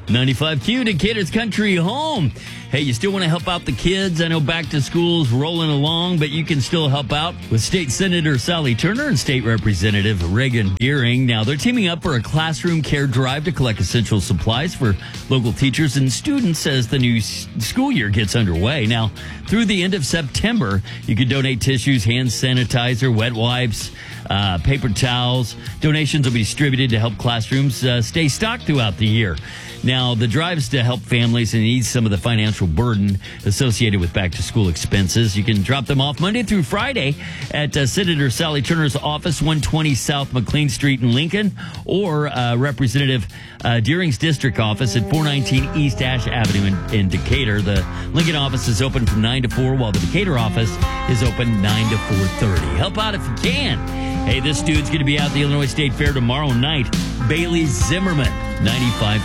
95Q, Decatur's Country Home. Hey, you still want to help out the kids? I know back to school's rolling along, but you can still help out with State Senator Sally Turner and State Representative Reagan Deering. Now, they're teaming up for a classroom care drive to collect essential supplies for local teachers and students as the new school year gets underway. Now, through the end of September, you can donate tissues, hand sanitizer, wet wipes, paper towels. Donations will be distributed to help classrooms stay stocked throughout the year. Now, the drive is to help families and ease some of the financial burden associated with back-to-school expenses. You can drop them off Monday through Friday at Senator Sally Turner's office, 120 South McLean Street in Lincoln, or Representative Deering's district office at 419 East Ash Avenue in Decatur. The Lincoln office is open from 9 to 4, while the Decatur office is open 9 to 4:30. Help out if you can. Hey, this dude's going to be out at the Illinois State Fair tomorrow night. Bailey Zimmerman, 95